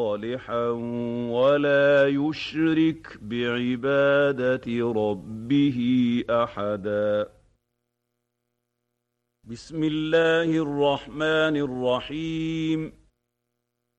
صالحا ولا يشرك بعبادة ربه أحدا. بسم الله الرحمن الرحيم.